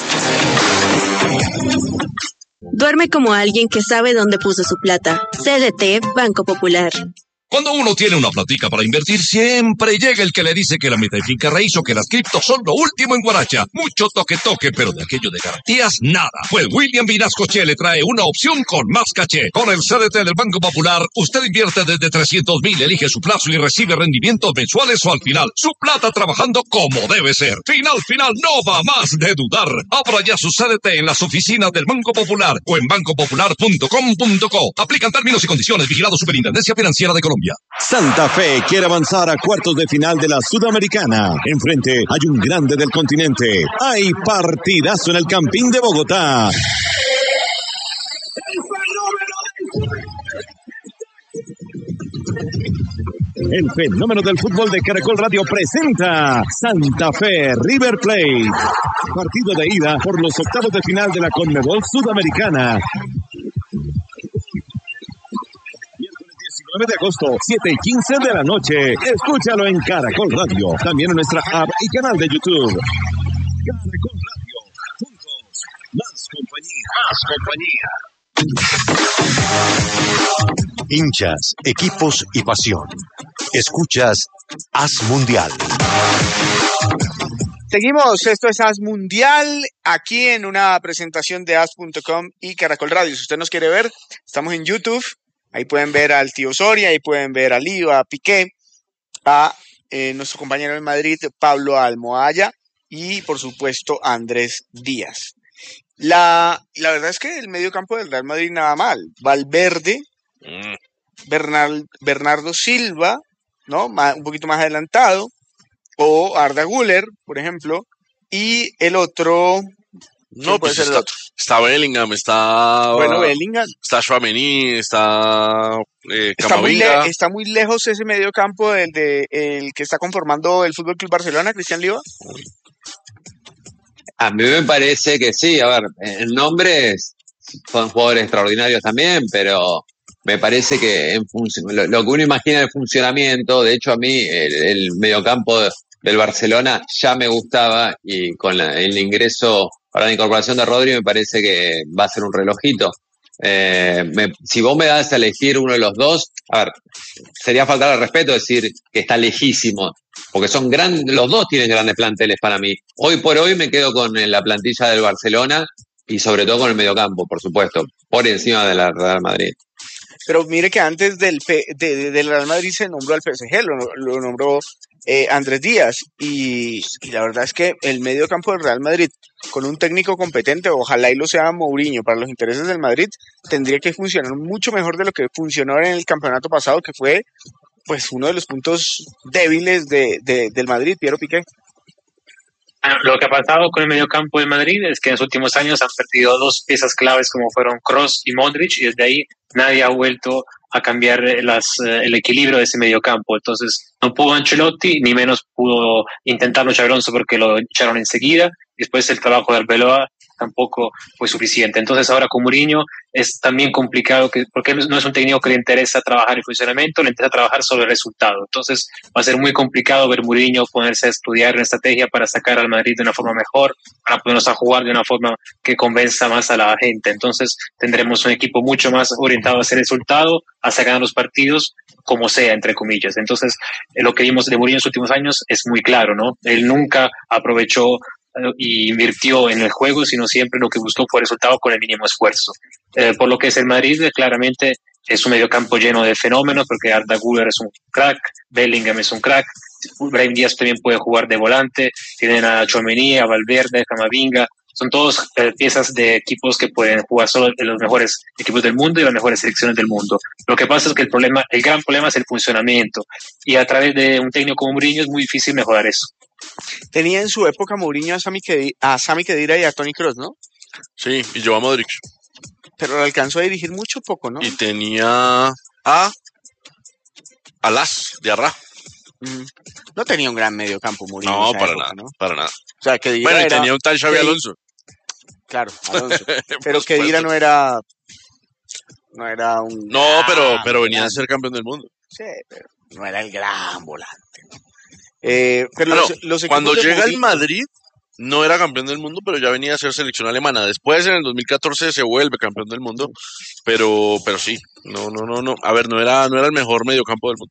Duerme como alguien que sabe dónde puso su plata. C D T Banco Popular. Cuando uno tiene una platica para invertir, siempre llega el que le dice que la meta de finca raíz o que las criptos son lo último en Guaracha. Mucho toque-toque, pero de aquello de garantías, nada. Pues William Vinasco Che le trae una opción con más caché. Con el C D T del Banco Popular, usted invierte desde trescientos mil, elige su plazo y recibe rendimientos mensuales o al final. Su plata trabajando como debe ser. Final, final, no va más de dudar. Abra ya su C D T en las oficinas del Banco Popular o en banco popular punto com punto co. Aplican términos y condiciones. Vigilado Superintendencia Financiera de Colombia. Santa Fe quiere avanzar a cuartos de final de la Sudamericana. Enfrente hay un grande del continente. Hay partidazo en el Campín de Bogotá. El fenómeno del fútbol de Caracol Radio presenta Santa Fe River Plate. Partido de ida por los octavos de final de la Conmebol Sudamericana. diecinueve de agosto, siete y quince de la noche. Escúchalo en Caracol Radio. También en nuestra app y canal de YouTube. Caracol Radio. Juntos. Más compañía. Más compañía. Hinchas, equipos y pasión. Escuchas As Mundial. Seguimos, esto es As Mundial, aquí en una presentación de as punto com y Caracol Radio. Si usted nos quiere ver, estamos en YouTube. Ahí pueden ver al tío Soria, ahí pueden ver a Lío, a Piqué, a eh, nuestro compañero en Madrid, Pablo Almohaya, y por supuesto a Andrés Díaz. La, la verdad es que el medio campo del Real Madrid nada mal. Valverde, Mm. Bernal, Bernardo Silva, ¿no? Ma- un poquito más adelantado, o Arda Güler, por ejemplo, y el otro... No, puede pues ser el está, otro? está Bellingham, está... Bueno, Bellingham. Está Tchouaméni, está eh, Está muy, Camavinga. le- está muy lejos ese medio campo del de, el que está conformando el Fútbol Club Barcelona, Cristian Liva. A mí me parece que sí, a ver, en nombres son jugadores extraordinarios también, pero me parece que en func- lo, lo que uno imagina el funcionamiento, de hecho a mí el, el mediocampo de- del Barcelona ya me gustaba y con la- el ingreso, ahora la incorporación de Rodri me parece que va a ser un relojito. Eh, me- si vos me das a elegir uno de los dos, a ver, sería faltar al respeto decir que está lejísimo, porque son grandes, los dos tienen grandes planteles para mí. Hoy por hoy me quedo con eh, la plantilla del Barcelona y sobre todo con el mediocampo, por supuesto, por encima de la Real Madrid. Pero mire que antes del, P- de, de- del Real Madrid se nombró al P S G, lo, lo nombró eh, Andrés Díaz. Y, y la verdad es que el medio campo del Real Madrid, con un técnico competente, ojalá y lo sea Mourinho, para los intereses del Madrid, tendría que funcionar mucho mejor de lo que funcionó en el campeonato pasado, que fue pues uno de los puntos débiles de, de- del Madrid, Piero Piqué. Ah, Lo que ha pasado con el mediocampo de Madrid es que en los últimos años han perdido dos piezas claves como fueron Kroos y Modric, y desde ahí nadie ha vuelto a cambiar eh, las, eh, el equilibrio de ese mediocampo. Entonces no pudo Ancelotti, ni menos pudo intentarlo Xabi Alonso porque lo echaron enseguida. Después el trabajo de Arbeloa tampoco fue suficiente. Entonces ahora con Mourinho es también complicado que, porque él no es un técnico que le interesa trabajar el funcionamiento, le interesa trabajar sobre el resultado. Entonces va a ser muy complicado ver Mourinho ponerse a estudiar una estrategia para sacar al Madrid de una forma mejor, para ponernos a jugar de una forma que convenza más a la gente. Entonces tendremos un equipo mucho más orientado a ese resultado, a sacar los partidos como sea, entre comillas. Entonces eh, lo que vimos de Mourinho en los últimos años es muy claro, ¿no? Él nunca aprovechó eh, y invirtió en el juego, sino siempre lo que buscó fue resultado con el mínimo esfuerzo. Eh, por lo que es el Madrid, eh, claramente es un mediocampo lleno de fenómenos, porque Arda Güler es un crack, Bellingham es un crack, Brahim Díaz también puede jugar de volante, tienen a Tchouaméni, a Valverde, a Camavinga, son todos eh, piezas de equipos que pueden jugar solo en los mejores equipos del mundo y las mejores selecciones del mundo. Lo que pasa es que el problema, el gran problema es el funcionamiento, y a través de un técnico como Mourinho es muy difícil mejorar eso. Tenía en su época Mourinho a Sami Khedi- a Sami Khedira y a Toni Kroos, ¿no? Sí, y llevó a Modric. Pero lo alcanzó a dirigir mucho poco, ¿no? Y tenía a Alas de Arra. Mm. No tenía un gran medio campo Mourinho en No, esa para época, nada, ¿no? para nada. O sea, Khedira Bueno, y era- tenía un tal Xavi Khedi- Alonso. Claro, Alonso. Pero Por Khedira supuesto. no era no era un No, gran pero, pero venía a volante. ser campeón del mundo. Sí, pero no era el gran volante, ¿no? Eh, pero Claro, los, los equipos cuando de llega el Mourinho- Madrid, no era campeón del mundo, pero ya venía a ser selección alemana. Después, en el dos mil catorce, se vuelve campeón del mundo, pero, pero sí, no, no, no, no. A ver, no era, no era el mejor mediocampo del mundo.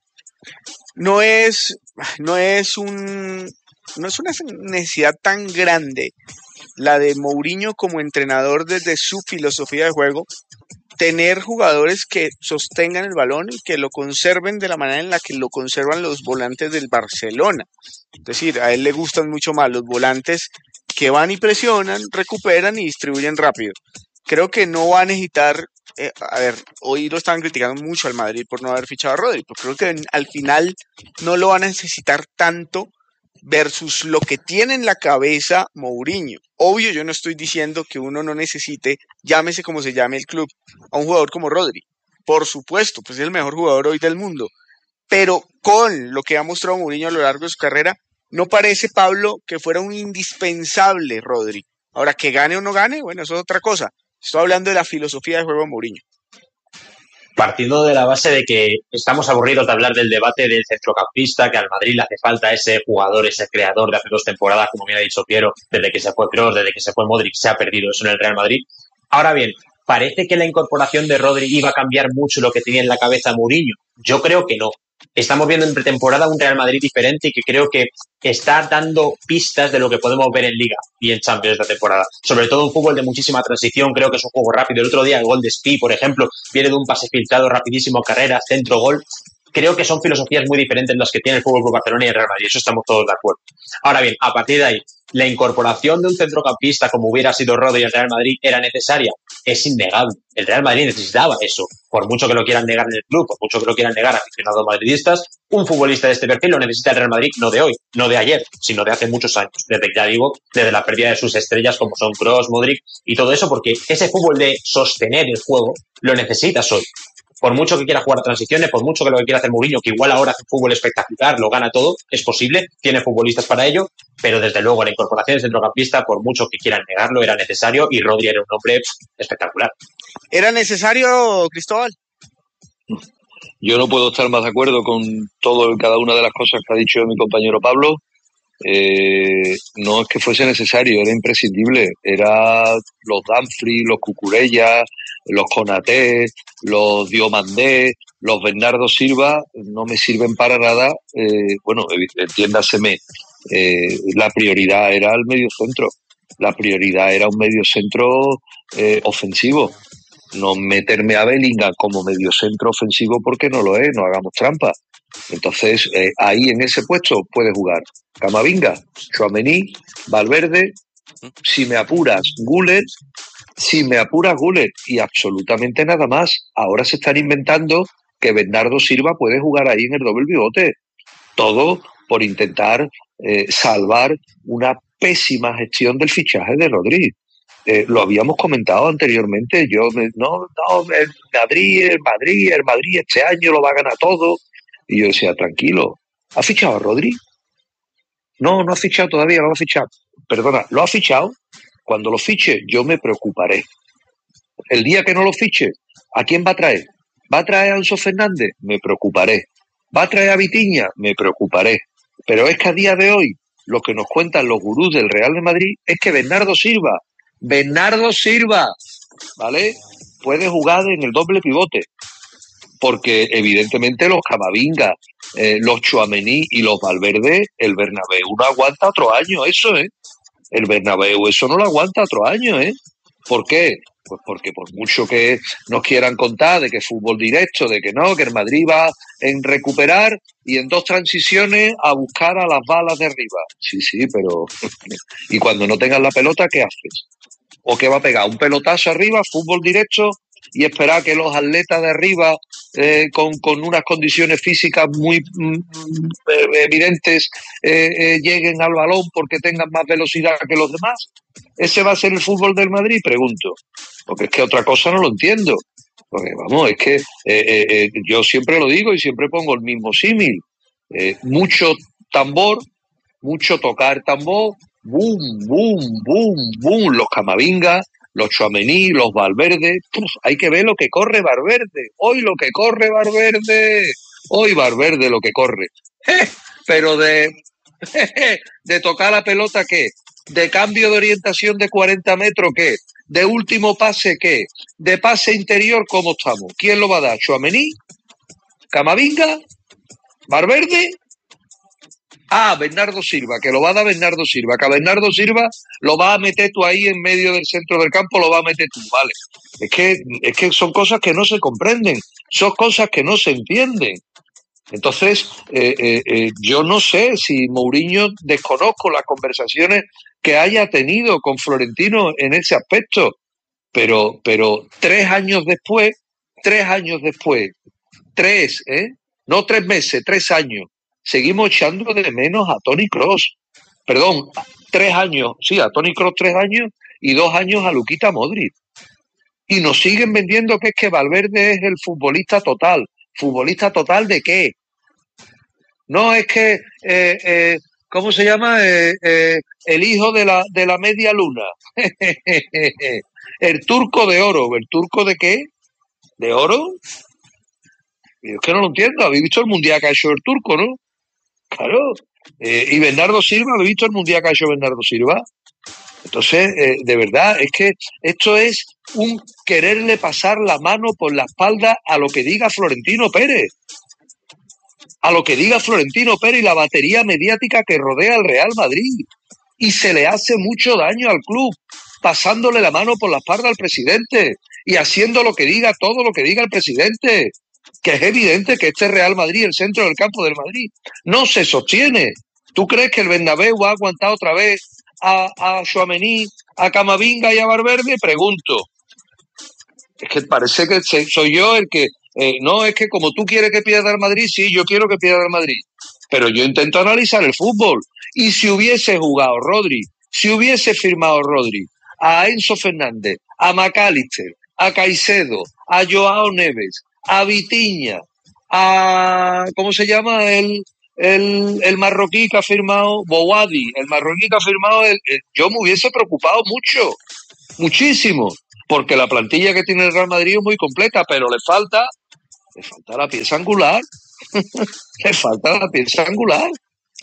no es no es un no es una necesidad tan grande la de Mourinho como entrenador desde su filosofía de juego, tener jugadores que sostengan el balón y que lo conserven de la manera en la que lo conservan los volantes del Barcelona. Es decir, a él le gustan mucho más los volantes que van y presionan, recuperan y distribuyen rápido. Creo que no va a necesitar, eh, a ver, hoy lo estaban criticando mucho al Madrid por no haber fichado a Rodri, pero creo que en- al final no lo va a necesitar tanto versus lo que tiene en la cabeza Mourinho. Obvio, yo no estoy diciendo que uno no necesite, llámese como se llame el club, a un jugador como Rodri. Por supuesto, pues es el mejor jugador hoy del mundo. Pero con lo que ha mostrado Mourinho a lo largo de su carrera, no parece, Pablo, que fuera un indispensable Rodri. Ahora, que gane o no gane, bueno, eso es otra cosa. Estoy hablando de la filosofía de juego de Mourinho. Partiendo de la base de que estamos aburridos de hablar del debate del centrocampista, que al Madrid le hace falta ese jugador, ese creador de hace dos temporadas, como bien ha dicho Piero, desde que se fue Kroos, desde que se fue Modric, se ha perdido eso en el Real Madrid. Ahora bien, ¿parece que la incorporación de Rodri iba a cambiar mucho lo que tenía en la cabeza Mourinho? Yo creo que no. Estamos viendo en pretemporada un Real Madrid diferente y que creo que está dando pistas de lo que podemos ver en Liga y en Champions esta temporada. Sobre todo un fútbol de muchísima transición, creo que es un juego rápido. El otro día el gol de Spi, por ejemplo, viene de un pase filtrado rapidísimo, carrera, centro, gol. Creo que son filosofías muy diferentes las que tiene el fútbol por Barcelona y el Real Madrid, eso estamos todos de acuerdo. Ahora bien, a partir de ahí, la incorporación de un centrocampista como hubiera sido Rodri en el Real Madrid era necesaria, es innegable. El Real Madrid necesitaba eso, por mucho que lo quieran negar en el club, por mucho que lo quieran negar aficionados madridistas, un futbolista de este perfil lo necesita el Real Madrid no de hoy, no de ayer, sino de hace muchos años, desde, ya digo, desde la pérdida de sus estrellas como son Kroos, Modric y todo eso, porque ese fútbol de sostener el juego lo necesitas hoy. Por mucho que quiera jugar transiciones, por mucho que lo que quiera hacer Mourinho, que igual ahora hace fútbol espectacular, lo gana todo, es posible, tiene futbolistas para ello, pero desde luego la incorporación del centrocampista, por mucho que quieran negarlo, era necesario y Rodri era un hombre espectacular. ¿Era necesario, Cristóbal? Yo no puedo estar más de acuerdo con todo y cada una de las cosas que ha dicho mi compañero Pablo. Eh, no es que fuese necesario, era imprescindible. Era los Danfri, los Cucurella, los Konaté, los Diomandé, los Bernardo Silva, no me sirven para nada. Eh, bueno, entiéndaseme, eh, la prioridad era el medio centro. La prioridad era un medio centro eh, ofensivo. No meterme a Bellingham como medio centro ofensivo porque no lo es, no hagamos trampa. Entonces, eh, ahí en ese puesto puede jugar Camavinga, Tchouaméni, Valverde, si me apuras, Gullit, si me apuras, Gullit, y absolutamente nada más. Ahora se están inventando que Bernardo Silva puede jugar ahí en el doble pivote. Todo por intentar eh, salvar una pésima gestión del fichaje de Rodri. Eh, lo habíamos comentado anteriormente. Yo, no, no, el Madrid, el Madrid, el Madrid este año lo va a ganar todo. Y yo decía, tranquilo, ¿ha fichado a Rodri? No, no ha fichado todavía, no lo ha fichado. Perdona, ¿lo ha fichado? Cuando lo fiche, yo me preocuparé. El día que no lo fiche, ¿a quién va a traer? ¿Va a traer a Enzo Fernández? Me preocuparé. ¿Va a traer a Vitinha? Me preocuparé. Pero es que a día de hoy, lo que nos cuentan los gurús del Real de Madrid es que Bernardo Silva, Bernardo Silva, ¿vale?, puede jugar en el doble pivote. Porque evidentemente los Camavinga, eh, los Tchouaméni y los Valverde, el Bernabéu no aguanta otro año, eso, ¿eh? El Bernabéu eso no lo aguanta otro año, ¿eh? ¿Por qué? Pues porque por mucho que nos quieran contar de que es fútbol directo, de que no, que el Madrid va en recuperar y en dos transiciones a buscar a las balas de arriba. Sí, sí, pero... y cuando no tengas la pelota, ¿qué haces? ¿O qué va a pegar? ¿Un pelotazo arriba, fútbol directo, y esperar que los atletas de arriba, eh, con, con unas condiciones físicas muy mm, evidentes, eh, eh, lleguen al balón porque tengan más velocidad que los demás? ¿Ese va a ser el fútbol del Madrid? Pregunto. Porque es que otra cosa no lo entiendo. Porque vamos, es que eh, eh, eh, yo siempre lo digo y siempre pongo el mismo símil. Eh, mucho tambor, mucho tocar tambor, boom, boom, boom, boom, los Camavinga, los Tchouaméni, los Valverde. Uf, hay que ver lo que corre Valverde. Hoy lo que corre Valverde. Hoy Valverde lo que corre. ¡Eh! Pero de, de tocar la pelota, ¿qué? De cambio de orientación de cuarenta metros, ¿qué? De último pase, ¿qué? De pase interior, ¿cómo estamos? ¿Quién lo va a dar? ¿Tchouaméni? ¿Camavinga? ¿Valverde? Ah, Bernardo Silva, que lo va a dar Bernardo Silva, que a Bernardo Silva lo va a meter tú ahí en medio del centro del campo, lo va a meter tú, vale. Es que, es que son cosas que no se comprenden, son cosas que no se entienden. Entonces, eh, eh, eh, yo no sé si Mourinho, desconozco las conversaciones que haya tenido con Florentino en ese aspecto, pero, pero tres años después, tres años después, tres, ¿eh? No tres meses, tres años, seguimos echando de menos a Toni Kroos. Perdón, tres años, sí, a Toni Kroos tres años y dos años a Luquita Modric. Y nos siguen vendiendo que es que Valverde es el futbolista total. ¿Futbolista total de qué? No, es que, eh, eh, ¿cómo se llama? Eh, eh, el hijo de la, de la media luna. El turco de oro. ¿El turco de qué? ¿De oro? Yo es que no lo entiendo. ¿Habéis visto el mundial que ha hecho el turco, no? Claro. Eh, ¿Y Bernardo Silva? ¿Habéis visto el mundial que ha hecho Bernardo Silva? Entonces, eh, de verdad, es que esto es un quererle pasar la mano por la espalda a lo que diga Florentino Pérez. A lo que diga Florentino Pérez y la batería mediática que rodea al Real Madrid. Y se le hace mucho daño al club, pasándole la mano por la espalda al presidente y haciendo lo que diga, todo lo que diga el presidente. Que es evidente que este Real Madrid, el centro del campo del Madrid, no se sostiene. ¿Tú crees que el Bernabéu va a aguantar otra vez a, a Tchouaméni, a Camavinga y a Valverde? Pregunto. Es que parece que soy yo el que... Eh, no, es que como tú quieres que pierda el Madrid, sí, yo quiero que pierda el Madrid. Pero yo intento analizar el fútbol. Y si hubiese jugado Rodri, si hubiese firmado Rodri a Enzo Fernández, a McAllister, a Caicedo, a Joao Neves, a Vitinha, a... ¿cómo se llama? El, el, el marroquí que ha firmado, Bouadi, el marroquí que ha firmado, el, el, yo me hubiese preocupado mucho, muchísimo, porque la plantilla que tiene el Real Madrid es muy completa, pero le falta, le falta la pieza angular, le falta la pieza angular.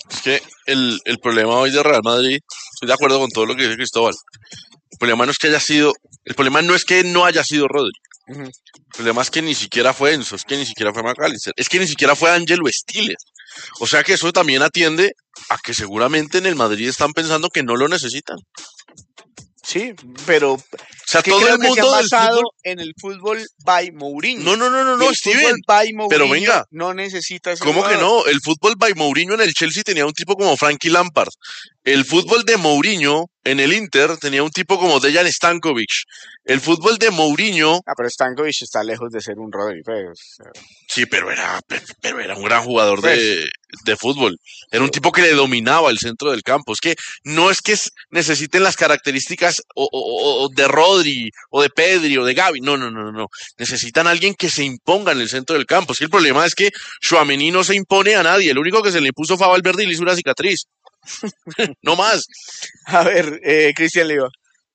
Es que el, el problema hoy de Real Madrid, estoy de acuerdo con todo lo que dice Cristóbal. El problema no es que haya sido, el problema no es que no haya sido Rodri. Ujú. El problema es que ni siquiera fue Enzo, es que ni siquiera fue McAllister, es que ni siquiera fue Ángelo Stiller. O sea que eso también atiende a que seguramente en el Madrid están pensando que no lo necesitan. Sí, pero O sea, que todo creo el que se mundo ha del basado fútbol. en el fútbol by Mourinho. No, no, no, no, Y no, el Steven. fútbol by Mourinho Pero venga. no necesita ese ¿Cómo que jugador. no? El fútbol by Mourinho en el Chelsea tenía un tipo como Frankie Lampard. El fútbol de Mourinho en el Inter tenía un tipo como Dejan Stankovic. El fútbol de Mourinho, Ah, pero Stankovic está lejos de ser un Rodri. Pues, sí, pero era, pero era un gran jugador de, de fútbol. Era un tipo que le dominaba el centro del campo. Es que no es que s- necesiten las características o, o- o de Rodri o de Pedri o de Gavi. No, no, no, no, no. Necesitan a alguien que se imponga en el centro del campo. Es que el problema es que Tchouaméni no se impone a nadie. El único que se le impuso fue a Valverde y le hizo una cicatriz. No más. A ver, eh, Cristian Leiva.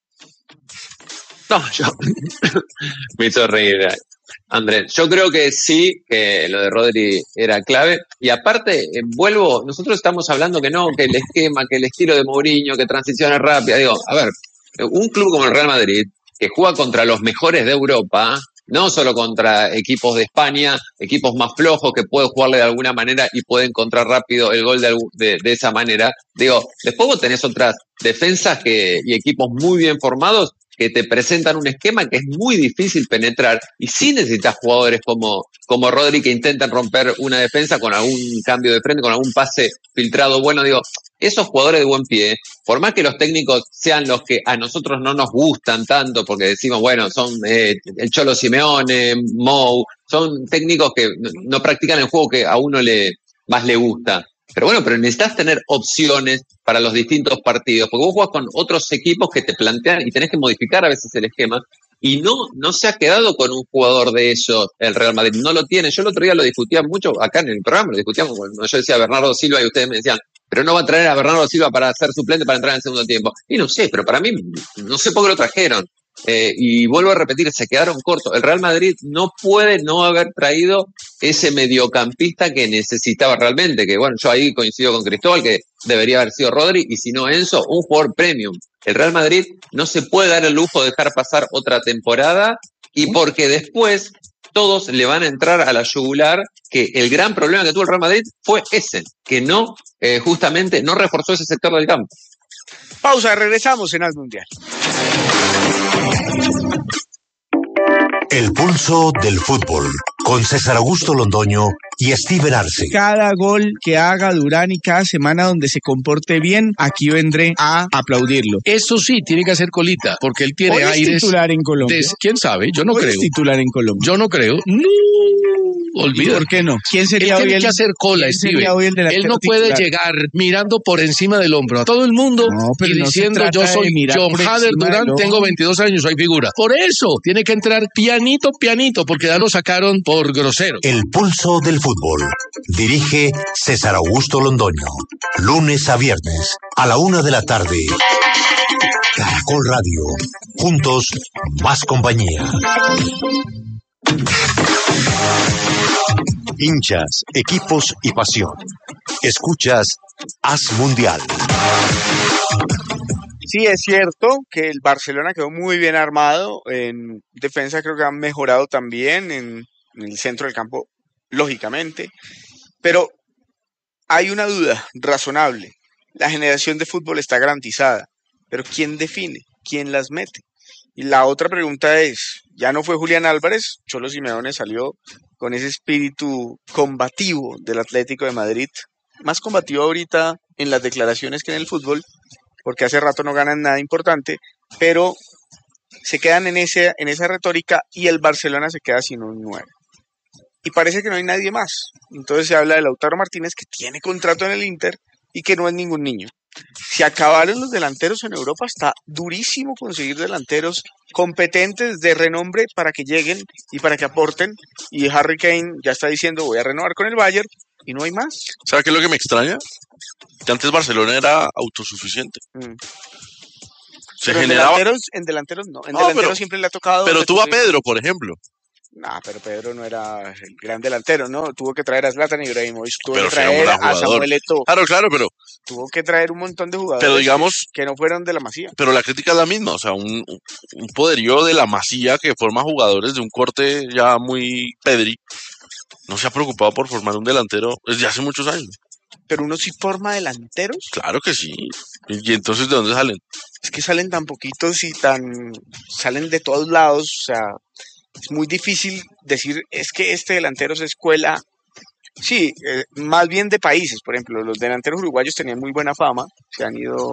No, yo me hizo reír, Andrés. Yo creo que sí, que lo de Rodri era clave. Y aparte, eh, vuelvo, nosotros estamos hablando que no, que el esquema, que el estilo de Mourinho, que transiciones rápidas. Digo, a ver, un club como el Real Madrid, que juega contra los mejores de Europa, no solo contra equipos de España, equipos más flojos que pueden jugarle de alguna manera y pueden encontrar rápido el gol de, algu- de, de esa manera. Digo, después vos tenés otras defensas que, y equipos muy bien formados que te presentan un esquema que es muy difícil penetrar y sí necesitas jugadores como, como Rodri que intentan romper una defensa con algún cambio de frente, con algún pase filtrado bueno. Digo, esos jugadores de buen pie, por más que los técnicos sean los que a nosotros no nos gustan tanto, porque decimos, bueno, son eh, el Cholo Simeone, Mou, son técnicos que no, no practican el juego que a uno le más le gusta. Pero bueno, pero necesitas tener opciones para los distintos partidos, porque vos jugás con otros equipos que te plantean y tenés que modificar a veces el esquema. Y no, no se ha quedado con un jugador de ellos el Real Madrid, no lo tiene. Yo el otro día lo discutía mucho acá en el programa, lo discutíamos cuando yo decía Bernardo Silva y ustedes me decían, pero no va a traer a Bernardo Silva para ser suplente para entrar en el segundo tiempo. Y no sé, pero para mí, no sé por qué lo trajeron. Eh, y vuelvo a repetir, se quedaron cortos. El Real Madrid no puede no haber traído ese mediocampista que necesitaba realmente, que bueno, yo ahí coincido con Cristóbal, que debería haber sido Rodri, y si no Enzo, un jugador premium. El Real Madrid no se puede dar el lujo de dejar pasar otra temporada, y porque después todos le van a entrar a la yugular, que el gran problema que tuvo el Real Madrid fue ese, que no, eh, justamente, no reforzó ese sector del campo. Pausa, regresamos en Al Mundial. El pulso del fútbol, con César Augusto Londoño y Steven Arce. Cada gol que haga Durán y cada semana donde se comporte bien, aquí vendré a aplaudirlo. Eso sí, tiene que hacer colita, porque él tiene Hoy es aires. titular en Colombia. de- ¿Quién sabe? Yo no Hoy creo. es titular en Colombia. Yo no creo. No, olvida. ¿Por qué no? ¿Quién sería Él hoy tiene el que hacer cola, quién sería Steven. hoy el delantero Él no puede titular? llegar mirando por encima del hombro a todo el mundo No, pero y no se diciendo trata yo de soy mirar John por Hader encima Durán, del tengo ojo. veintidós años, soy figura. Por eso tiene que entrar pianito, pianito, porque ya lo sacaron por grosero. El pulso del fútbol. Dirige César Augusto Londoño. Lunes a viernes a la una de la tarde. Caracol Radio. Juntos, más compañía. Hinchas, equipos y pasión. Escuchas Haz Mundial. Sí, es cierto que el Barcelona quedó muy bien armado. En defensa creo que han mejorado también. En, en el centro del campo, lógicamente. Pero hay una duda razonable. La generación de fútbol está garantizada. Pero ¿quién define? ¿Quién las mete? Y la otra pregunta es, ya no fue Julián Álvarez, Cholo Simeone salió con ese espíritu combativo del Atlético de Madrid, más combativo ahorita en las declaraciones que en el fútbol, porque hace rato no ganan nada importante, pero se quedan en, ese, en esa retórica y el Barcelona se queda sin un nueve. Y parece que no hay nadie más. Entonces se habla de Lautaro Martínez, que tiene contrato en el Inter y que no es ningún niño. Se acabaron los delanteros en Europa, está durísimo conseguir delanteros competentes de renombre para que lleguen y para que aporten. Y Harry Kane ya está diciendo voy a renovar con el Bayern y no hay más. ¿Sabe qué es lo que me extraña? Que antes Barcelona era autosuficiente. Mm. Se Pero generaba. en delanteros, en delanteros no, en No, delanteros pero- siempre le ha tocado. Pero tú a reconstruir. Pedro, por ejemplo. Nah, pero Pedro no era el gran delantero, ¿no? Tuvo que traer a Zlatan Ibrahimovic, tuvo Pero que sí era un traer gran a jugador. Samuel Eto'o. Claro, claro, pero, Tuvo que traer un montón de jugadores pero digamos, que, que no fueron de la Masía. pero la crítica es la misma, o sea, un, un poderío de la Masía que forma jugadores de un corte ya muy pedri, no se ha preocupado por formar un delantero desde hace muchos años. Pero uno sí forma delanteros. Claro que sí. ¿Y, y entonces de dónde salen? Es que salen tan poquitos y tan... salen de todos lados, o sea, es muy difícil decir, es que este delantero se escuela. Sí, eh, más bien de países, por ejemplo, los delanteros uruguayos tenían muy buena fama, se han ido